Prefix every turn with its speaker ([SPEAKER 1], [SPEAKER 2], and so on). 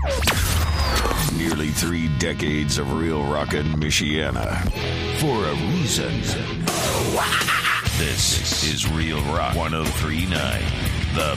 [SPEAKER 1] Nearly 3 decades of real rockin' Michiana. For a reason. This is Real Rock 1039. The